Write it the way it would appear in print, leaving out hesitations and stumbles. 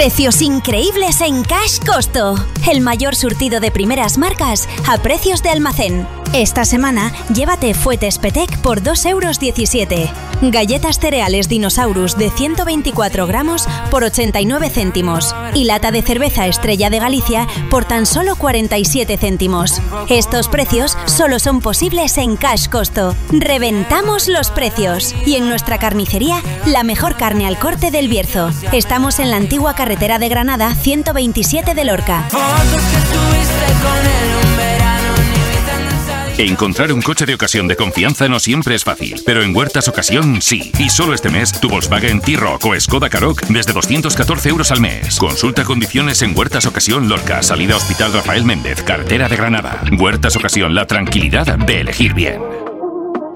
Precios increíbles en Cash Costo. El mayor surtido de primeras marcas a precios de almacén. Esta semana, llévate fuetes Petec por 2,17 €. Galletas cereales Dinosaurus de 124 gramos por 89 céntimos. Y lata de cerveza Estrella de Galicia por tan solo 47 céntimos. Estos precios solo son posibles en Cash Costo. Reventamos los precios. Y en nuestra carnicería, la mejor carne al corte del Bierzo. Estamos en la antigua carretera de Granada 127 de Lorca. Encontrar un coche de ocasión de confianza no siempre es fácil, pero en Huertas Ocasión sí. Y solo este mes, tu Volkswagen T-Roc o Skoda Karoq desde 214 € al mes. Consulta condiciones en Huertas Ocasión Lorca, salida Hospital Rafael Méndez, carretera de Granada. Huertas Ocasión, la tranquilidad de elegir bien.